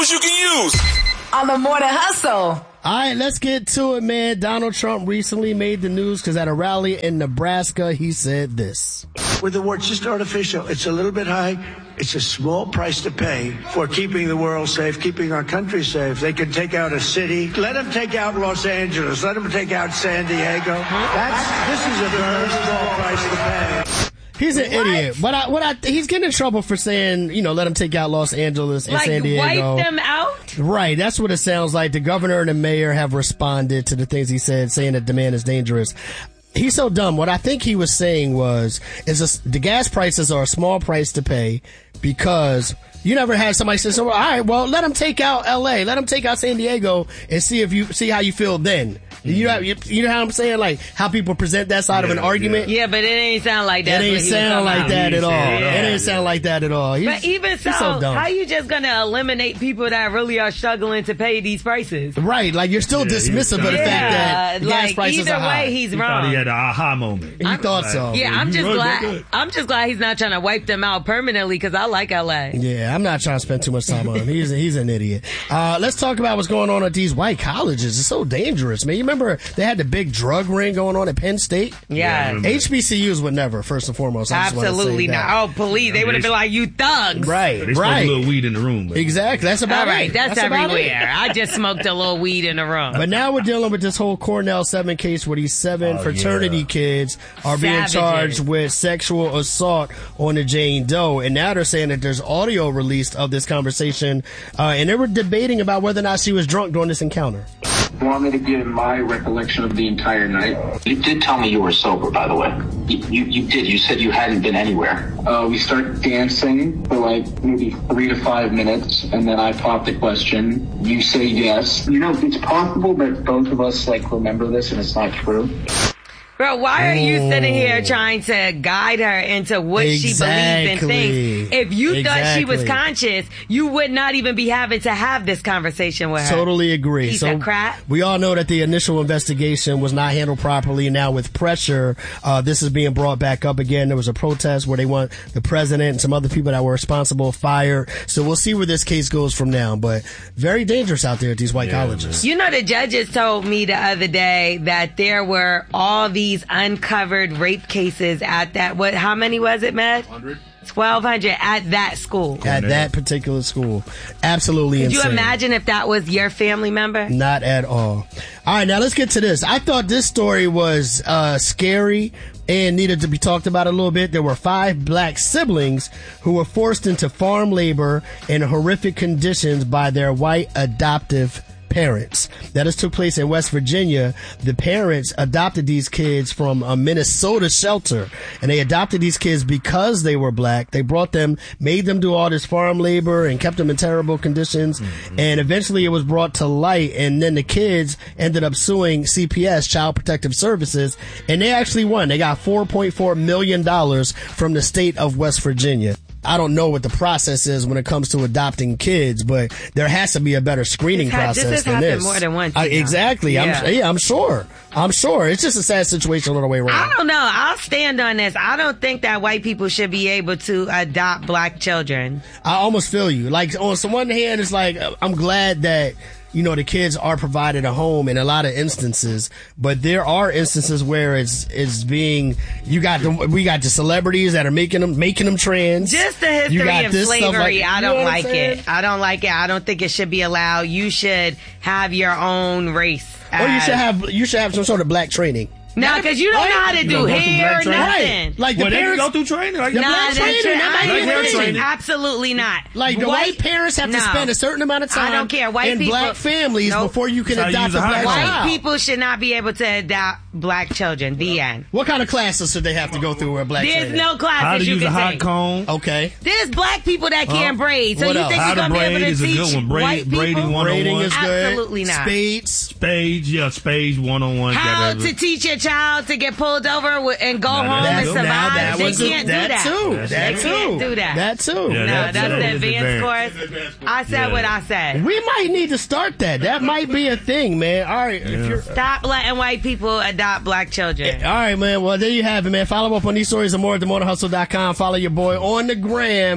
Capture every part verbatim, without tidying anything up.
numbers you can use. On the Morning Hustle. All right, let's get to it, man. Donald Trump recently made the news because at a rally in Nebraska, he said this. With the word just artificial, it's a little bit high. It's a small price to pay for keeping the world safe, keeping our country safe. They can take out a city. Let them take out Los Angeles. Let them take out San Diego. That's, this is a very small price to pay. He's an What? idiot. But I, what I, he's getting in trouble for saying, you know, let him take out Los Angeles and Like, San Diego. wipe them out? Right. That's what it sounds like. The governor and the mayor have responded to the things he said, saying that the man is dangerous. He's so dumb. What I think he was saying was, is this, the gas prices are a small price to pay because you never had somebody say, so, all right, well, let him take out L A, let him take out San Diego and see if you, see how you feel then. You know, you, you know how I'm saying? Like, how people present that side Yeah, of an argument? Yeah, but it ain't sound like that. It ain't sound like that at all. It ain't sound like that at all. He's, But even so, he's so dumb. how you just gonna eliminate people that really are struggling to pay these prices? Right, like you're still Yeah, dismissive of the yeah, fact that gas like prices either are high. way, he's He wrong. thought he had an aha moment. You thought so. Yeah, I'm You just really glad. good. I'm just glad he's not trying to wipe them out permanently because I like L A. Yeah, I'm not trying to spend too much time on him. He's he's an idiot. Uh, let's talk about what's going on at these white colleges. It's so dangerous, man. You remember they had the big drug ring going on at Penn State? Yeah, H B C Us would never, first and foremost. I just wanna absolutely say that. not. Oh, police! They would have been like, "You thugs!" Right, They smoked right. a little weed in the room. But Exactly. That's about All right, it. that's, about it. everywhere. I just smoked a little weed in the room. But now we're dealing with this whole Cornell seven case where these seven Oh, fraternity yeah. kids are being Savages. charged with sexual assault on the Jane Doe. And now they're saying that there's audio released of this conversation. Uh, and they were debating about whether or not she was drunk during this encounter. You want me to give my recollection of the entire night? You did tell me you were sober, by the way. You, you, you did. You said you hadn't been anywhere. Uh, we start dancing for like maybe three to five minutes, and then I pop the question. You say yes. You know, it's possible that both of us like remember this, and it's not true. Bro, why are you sitting here trying to guide her into what she believes and Exactly. thinks? If you thought she was Exactly. conscious, you would not even be having to have this conversation with her. Totally agree. Piece so of crap. we all know that the initial investigation was not handled properly. Now with pressure, uh, this is being brought back up again. There was a protest where they want the president and some other people that were responsible fired. So we'll see where this case goes from now. But very dangerous out there at these white colleges. You know, the judges told me the other day that there were all these uncovered rape cases at that, what, how many was it, Med? twelve hundred at that school. At that particular school. Absolutely Could insane. you imagine if that was your family member? Not at all. All right, now let's get to this. I thought this story was uh, scary and needed to be talked about a little bit. There were five black siblings who were forced into farm labor in horrific conditions by their white adoptive parents. That has took place in West Virginia. The parents adopted these kids from a Minnesota shelter, and they adopted these kids because they were black. They brought them, made them do all this farm labor and kept them in terrible conditions. Mm-hmm. And eventually it was brought to light, and then the kids ended up suing C P S, Child Protective Services, and they actually won. They got four point four million dollars from the state of West Virginia. I don't know what the process is when it comes to adopting kids, but there has to be a better screening This ha- process this has than happened this. more than once, I, you know. exactly. Yeah. I'm, yeah, I'm sure. I'm sure. It's just a sad situation all the way around. I don't know. I'll stand on this. I don't think that white people should be able to adopt black children. I almost feel you. Like, on some one hand, it's like, I'm glad that, you know, the kids are provided a home in a lot of instances, but there are instances where it's it's being, you got the, we got the celebrities that are making them making them trans. Just the You history got of this stuff slavery, like- I you know don't what I'm like saying? it. I don't like it. I don't think it should be allowed. You should have your own race. Or you as- should have you should have some sort of black training. Nah, because you don't know how to You do don't go through hair black or training? nothing. Right. Like the well, they can parents go through training. Like The Nah, black that's training, true. that might I be agree. a thing. training. Absolutely not. Like the white, parents have to no. spend a certain amount of time I don't care. White in people, black families Nope. before you can That's how you adopt use a a black hot White child. people should not be able to adopt black children. The end. What kind of classes should they have to go through with black There's training? no classes how to you use can a hot take. comb. Okay. There's black people that can't braid. So What you else? think How you're to going to be able braid to is a teach good one. Braid- white people? braiding one- Braiding is good. Absolutely not. Spades. Spades, yeah, spades one on one. How to teach your child to get pulled over with- and go Now home that's- and now survive? that They was a- can't do that that. too. That's That They too. can't do that. That too. Yeah, No, that's- that's the that is advanced course. advanced. I said Yeah. what I said. We might need to start that. That might be a thing, man. All right. If you're, Stop letting white people adopt black children. all right, man. Well, there you have it, man. Follow up on these stories and more at the morning hustle dot com. Follow your boy on the gram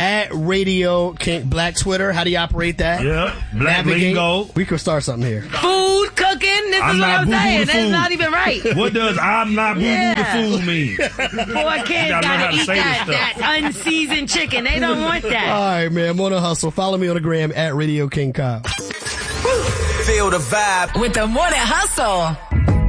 At Radio King Black Twitter. How do you operate that? Yeah. Black Navigate. lingo. We could start something here. Food, cooking. This I'm is what not I'm boo-boo saying. the That's food. not even right. What does I'm not boo boo Yeah. the food mean? Poor kids gotta learn how gotta to eat say this that, stuff. that unseasoned chicken. They don't want that. All right, man. I'm on a hustle. Follow me on the gram at Radio King Kyle. Feel the vibe with the Morning Hustle.